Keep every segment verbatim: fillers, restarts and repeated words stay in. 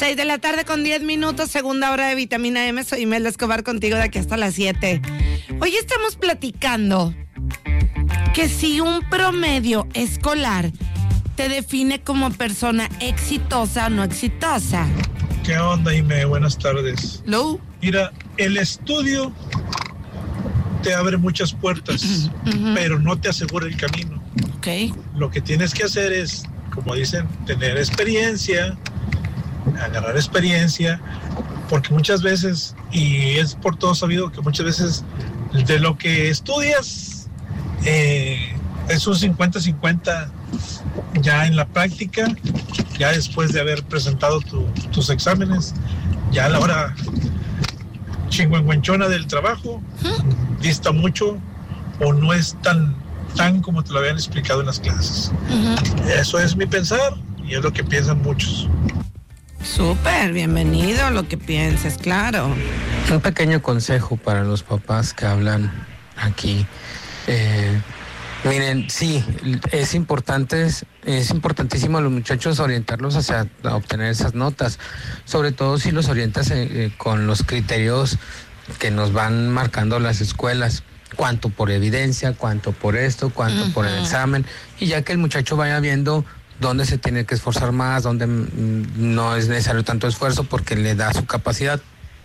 seis de la tarde con diez minutos, segunda hora de Vitamina M. Soy Imelda Escobar contigo de aquí hasta las siete. Hoy estamos platicando que si un promedio escolar te define como persona exitosa o no exitosa. ¿Qué onda, Ime? Buenas tardes. Hello. Mira, el estudio te abre muchas puertas, uh-huh. pero no te asegura el camino. Okay. Lo que tienes que hacer es, como dicen, tener experiencia, agarrar experiencia, porque muchas veces, y es por todo sabido que muchas veces de lo que estudias eh, es un cincuenta cincuenta ya en la práctica, ya después de haber presentado tu, tus exámenes, ya a la hora chingüengüenchona del trabajo, ¿Mm? dista mucho o no es tan, tan como te lo habían explicado en las clases. Uh-huh. Eso es mi pensar y es lo que piensan muchos. Súper, bienvenido a lo que pienses, claro. Un pequeño consejo para los papás que hablan aquí. Eh, miren, sí, es importante, es, es importantísimo a los muchachos orientarlos hacia a obtener esas notas, sobre todo si los orientas eh, con los criterios que nos van marcando las escuelas, cuánto por evidencia, cuánto por esto, cuánto uh-huh. por el examen, y ya que el muchacho vaya viendo dónde se tiene que esforzar más, dónde no es necesario tanto esfuerzo porque le da su capacidad,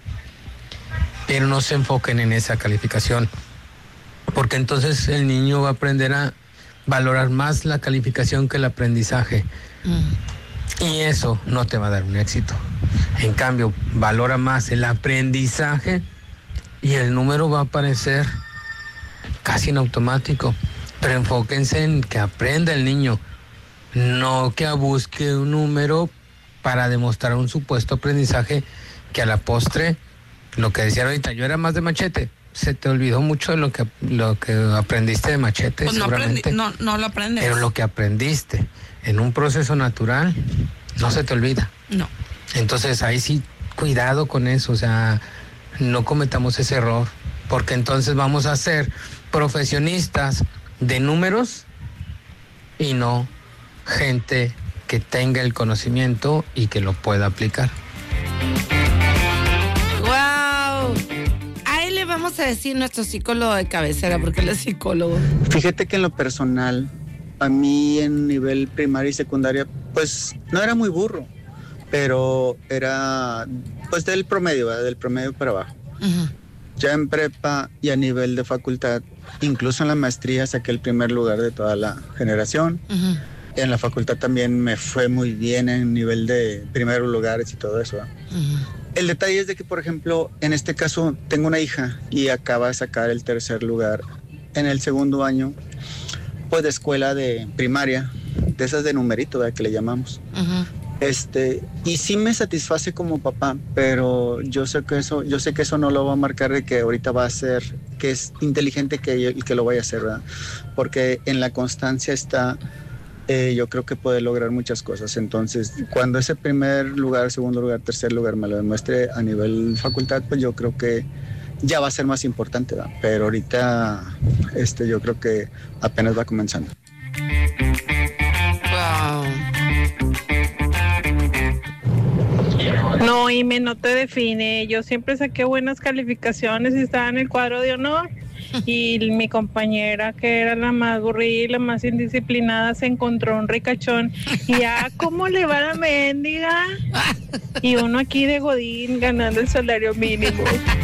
pero no se enfoquen en esa calificación, porque entonces el niño va a aprender a valorar más la calificación que el aprendizaje, mm. y eso no te va a dar un éxito. En cambio, valora más el aprendizaje y el número va a aparecer casi en automático, pero enfóquense en que aprenda el niño, no que busque un número para demostrar un supuesto aprendizaje que a la postre, lo que decía ahorita, yo era más de Machete, se te olvidó mucho de lo que lo que aprendiste de Machete, pues no seguramente. Aprendi, no, no lo aprendes. Pero lo que aprendiste en un proceso natural no se te olvida. No. Entonces ahí sí, cuidado con eso, o sea, no cometamos ese error, porque entonces vamos a ser profesionistas de números y no gente que tenga el conocimiento y que lo pueda aplicar. ¡Wow! Ahí le vamos a decir nuestro psicólogo de cabecera, porque él es psicólogo. Fíjate que en lo personal, a mí en nivel primaria y secundaria, pues no era muy burro, pero era pues del promedio, ¿verdad? Del promedio para abajo. Uh-huh. Ya en prepa y a nivel de facultad, incluso en la maestría saqué el primer lugar de toda la generación. Uh-huh. En la facultad también me fue muy bien en nivel de primeros lugares y todo eso. Uh-huh. El detalle es de que, por ejemplo, en este caso tengo una hija y acaba de sacar el tercer lugar en el segundo año, pues de escuela de primaria, de esas de numerito, ¿verdad? Que le llamamos. Uh-huh. Este, y sí me satisface como papá, pero yo sé que eso, yo sé que eso no lo va a marcar de que ahorita va a ser, que es inteligente que, que lo vaya a hacer, ¿verdad? Porque en la constancia está, eh, yo creo que puede lograr muchas cosas. Entonces, cuando ese primer lugar, segundo lugar, tercer lugar me lo demuestre a nivel facultad, pues yo creo que ya va a ser más importante, ¿verdad? Pero ahorita, este, yo creo que apenas va comenzando. Wow. No, Ime, no te define. Yo siempre saqué buenas calificaciones y estaba en el cuadro de honor. Y mi compañera, que era la más aburrida y la más indisciplinada, se encontró un ricachón. Y ya, ¿cómo le va la mendiga? Y uno aquí de Godín ganando el salario mínimo.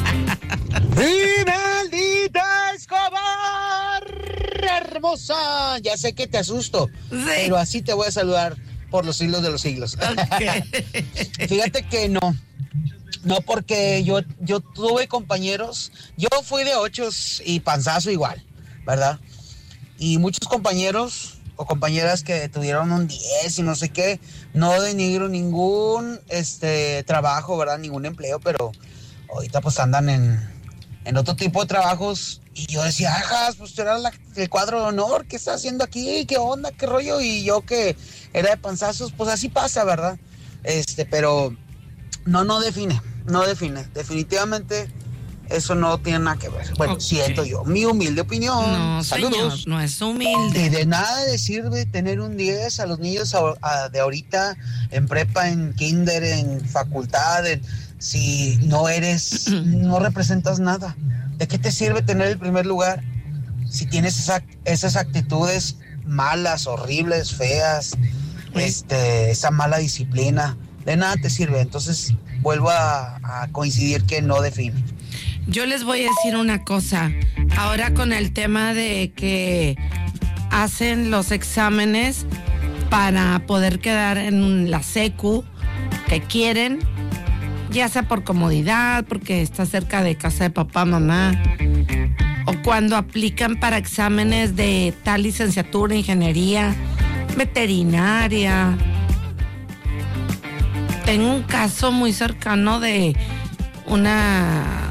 ¡Imeldita Escobar! ¡Hermosa! Ya sé que te asusto, sí, pero así te voy a saludar por los siglos de los siglos. Okay. Fíjate que no, no porque yo, yo tuve compañeros, yo fui de ochos y panzazo igual, ¿verdad? Y muchos compañeros o compañeras que tuvieron un diez y no sé qué, no denigro ningún este trabajo, ¿verdad? Ningún empleo, pero ahorita pues andan en, en otro tipo de trabajos. Y yo decía, ajas, pues tú eras la, el cuadro de honor, ¿qué está haciendo aquí? ¿Qué onda? ¿Qué rollo? Y yo que era de panzazos, pues así pasa, ¿verdad? Este, pero no, no define, no define. Definitivamente eso no tiene nada que ver. Bueno, Okay. siento yo, mi humilde opinión. No, Saludos. señor, no es humilde. Y de nada le sirve tener un diez a los niños a- a- de ahorita en prepa, en kinder, en facultad, en- si no eres, no representas nada. ¿De qué te sirve tener el primer lugar si tienes esa- esas actitudes malas, horribles, feas, este, esa mala disciplina? De nada te sirve. Entonces vuelvo a, a coincidir que no define. Yo les voy a decir una cosa. Ahora con el tema de que hacen los exámenes para poder quedar en la secu que quieren, ya sea por comodidad, porque está cerca de casa de papá, mamá, o cuando aplican para exámenes de tal licenciatura, ingeniería, veterinaria. Tengo un caso muy cercano de una